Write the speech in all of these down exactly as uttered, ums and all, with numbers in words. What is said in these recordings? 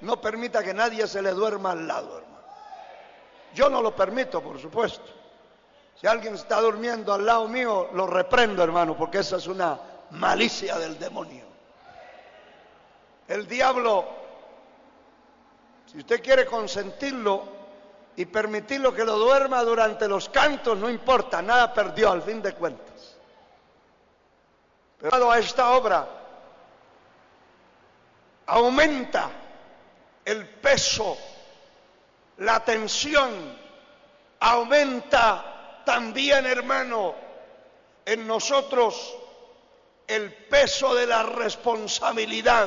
no permita que nadie se le duerma al lado, hermano. Yo no lo permito, por supuesto. Si alguien está durmiendo al lado mío, lo reprendo, hermano, porque esa es una malicia del demonio. El diablo, si usted quiere consentirlo y permitirlo que lo duerma durante los cantos, no importa, nada perdió al fin de cuentas. Pero a esta obra aumenta el peso, la tensión, aumenta también, hermano, en nosotros el peso de la responsabilidad.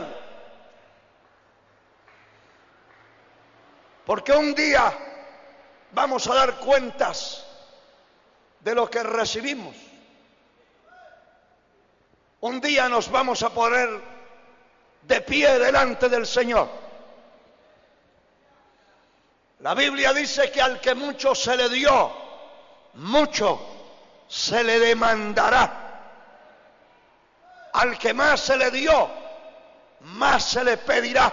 Porque un día vamos a dar cuentas de lo que recibimos. Un día nos vamos a poner de pie delante del Señor. La Biblia dice que al que mucho se le dio, mucho se le demandará. Al que más se le dio, más se le pedirá.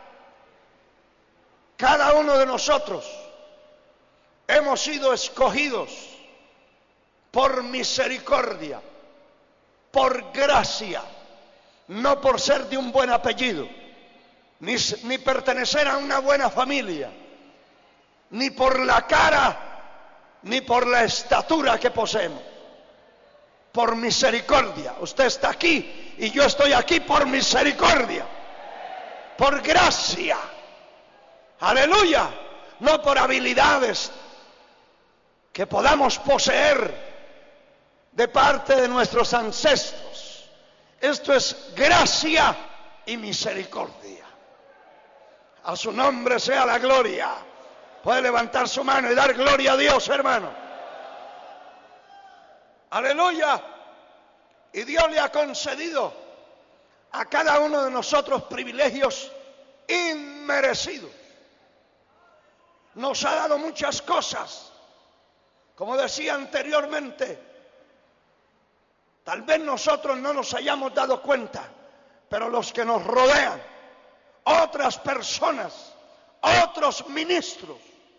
Cada uno de nosotros hemos sido escogidos por misericordia, por gracia, no por ser de un buen apellido, ni, ni pertenecer a una buena familia, ni por la cara, ni por la estatura que poseemos. Por misericordia. Usted está aquí y yo estoy aquí por misericordia, por gracia. Aleluya. No por habilidades que podamos poseer de parte de nuestros ancestros. Esto es gracia y misericordia. A su nombre sea la gloria. Puede levantar su mano y dar gloria a Dios, hermano. Aleluya. Y Dios le ha concedido a cada uno de nosotros privilegios inmerecidos. Nos ha dado muchas cosas. Como decía anteriormente, tal vez nosotros no nos hayamos dado cuenta, pero los que nos rodean, otras personas, otros ministros,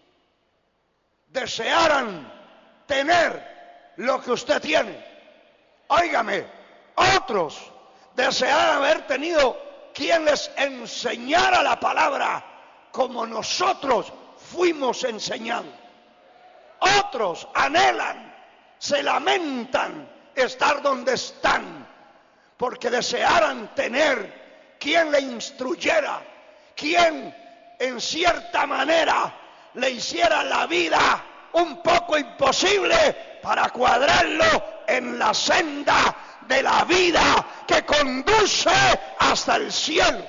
desearan tener lo que usted tiene. Óigame, otros desearan haber tenido quien les enseñara la palabra como nosotros fuimos enseñados. Otros anhelan, se lamentan estar donde están, porque desearan tener quien le instruyera, quien en cierta manera le hiciera la vida un poco imposible para cuadrarlo en la senda de la vida que conduce hasta el cielo.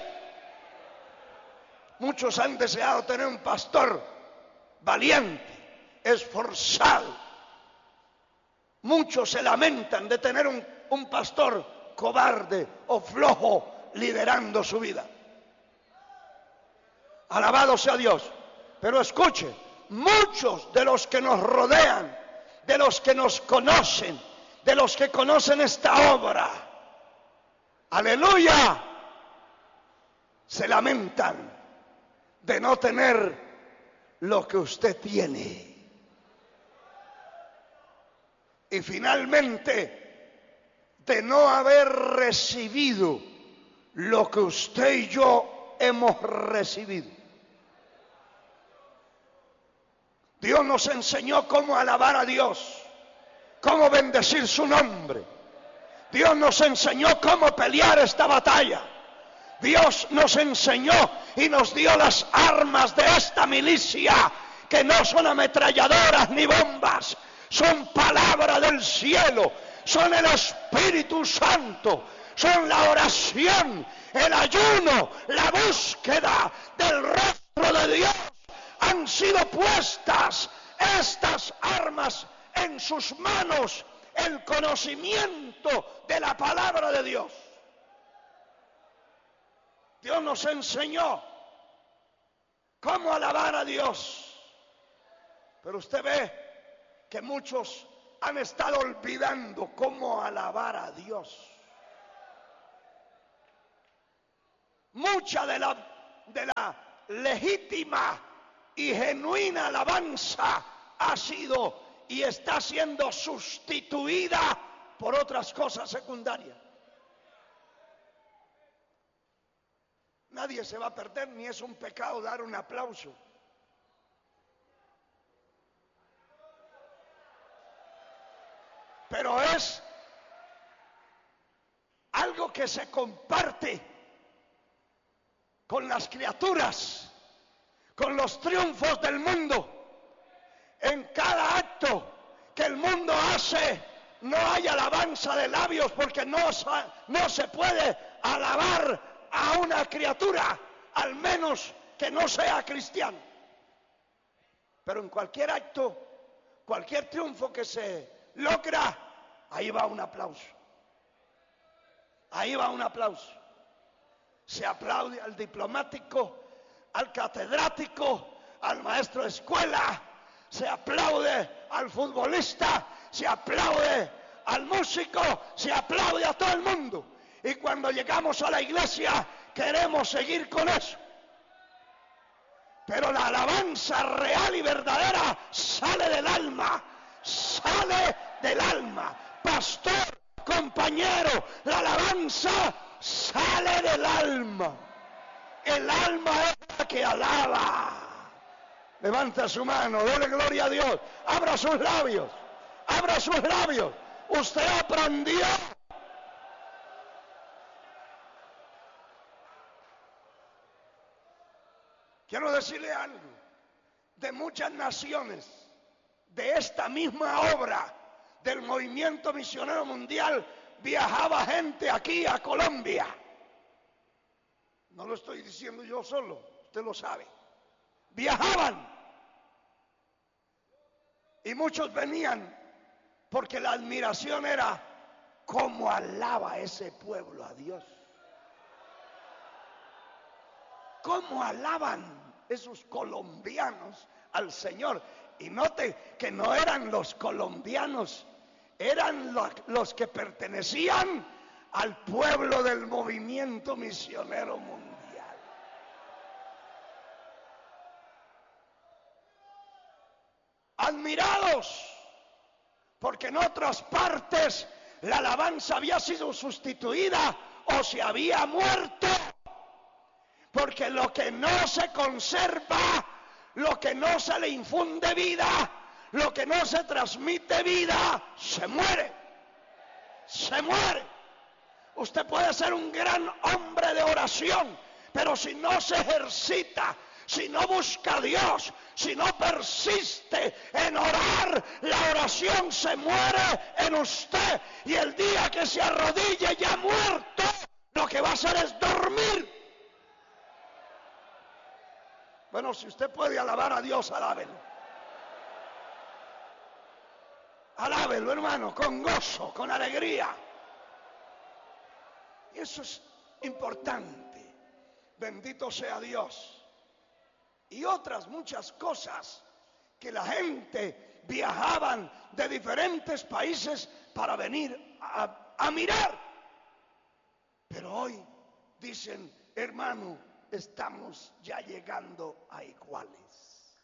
Muchos han deseado tener un pastor valiente, esforzado. Muchos se lamentan de tener un, un pastor cobarde o flojo liderando su vida. Alabado sea Dios. Pero escuche, muchos de los que nos rodean, de los que nos conocen, de los que conocen esta obra, aleluya, se lamentan de no tener lo que usted tiene. Y finalmente, de no haber recibido lo que usted y yo hemos recibido. Dios nos enseñó cómo alabar a Dios, cómo bendecir su nombre. Dios nos enseñó cómo pelear esta batalla. Dios nos enseñó y nos dio las armas de esta milicia, que no son ametralladoras ni bombas, son palabra del cielo, son el Espíritu Santo, son la oración, el ayuno, la búsqueda del rostro de Dios. Han sido puestas estas armas en sus manos, el conocimiento de la palabra de Dios. Dios nos enseñó cómo alabar a Dios. Pero usted ve que muchos han estado olvidando cómo alabar a Dios. Mucha de la, de la legítima y genuina alabanza ha sido y está siendo sustituida por otras cosas secundarias. Nadie se va a perder, ni es un pecado dar un aplauso. Pero es algo que se comparte con las criaturas, con los triunfos del mundo. En cada acto que el mundo hace, no hay alabanza de labios, porque no, no se puede alabar a una criatura, al menos que no sea cristiano. Pero en cualquier acto, cualquier triunfo que se logra, ahí va un aplauso. Ahí va un aplauso. Se aplaude al diplomático, al catedrático, al maestro de escuela, se aplaude al futbolista, se aplaude al músico, se aplaude a todo el mundo. Y cuando llegamos a la iglesia queremos seguir con eso. Pero la alabanza real y verdadera sale del alma, sale del alma. Pastor, compañero, la alabanza sale del alma. El alma es la que alaba. Levanta su mano, dele gloria a Dios. Abra sus labios, abra sus labios. Usted aprendió. Quiero decirle algo. De muchas naciones, de esta misma obra del movimiento misionero mundial, viajaba gente aquí a Colombia. No lo estoy diciendo yo solo, usted lo sabe. Viajaban. Y muchos venían porque la admiración era cómo alaba ese pueblo a Dios. Cómo alaban esos colombianos al Señor. Y note que no eran los colombianos, eran los, los que pertenecían al pueblo del movimiento misionero mundial. Admirados, porque en otras partes la alabanza había sido sustituida o se había muerto. Porque lo que no se conserva, lo que no se le infunde vida, lo que no se transmite vida, se muere. Se muere. Usted puede ser un gran hombre de oración, pero si no se ejercita, si no busca a Dios, si no persiste en orar, la oración se muere en usted. Y el día que se arrodille ya muerto, lo que va a hacer es dormir. Bueno, si usted puede alabar a Dios, alábelo. Alábelo, hermano, con gozo, con alegría. Y eso es importante. Bendito sea Dios. Y otras muchas cosas que la gente viajaban de diferentes países para venir a, a mirar. Pero hoy dicen, hermano, estamos ya llegando a iguales.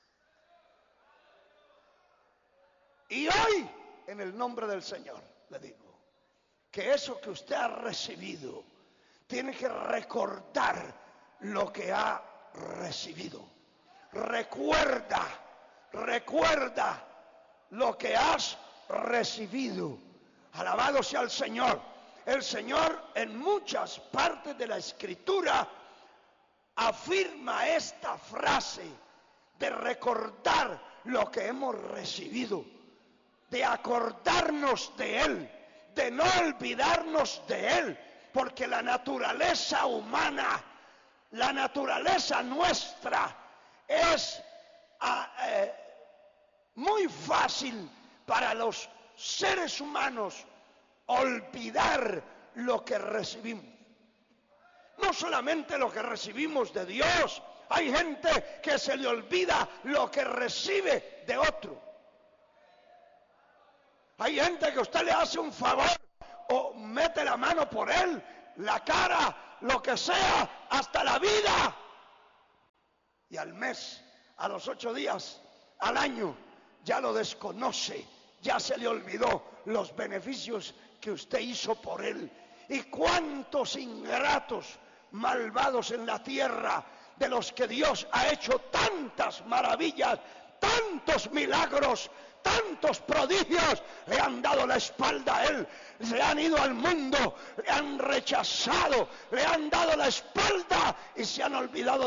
Y hoy, en el nombre del Señor, le digo que eso que usted ha recibido, tiene que recordar lo que ha recibido. Recuerda, recuerda lo que has recibido. Alabado sea el Señor. El Señor en muchas partes de la Escritura afirma esta frase de recordar lo que hemos recibido, de acordarnos de Él, de no olvidarnos de Él, porque la naturaleza humana, la naturaleza nuestra es ah, eh, muy fácil para los seres humanos olvidar lo que recibimos. No solamente lo que recibimos de Dios, hay gente que se le olvida lo que recibe de otro. Hay gente que usted le hace un favor o mete la mano por él, la cara, lo que sea, hasta la vida. Y al mes, a los ocho días, al año, ya lo desconoce, ya se le olvidó los beneficios que usted hizo por él. Y cuántos ingratos, malvados en la tierra, de los que Dios ha hecho tantas maravillas, tantos milagros, tantos prodigios, le han dado la espalda a él, se han ido al mundo, le han rechazado, le han dado la espalda y se han olvidado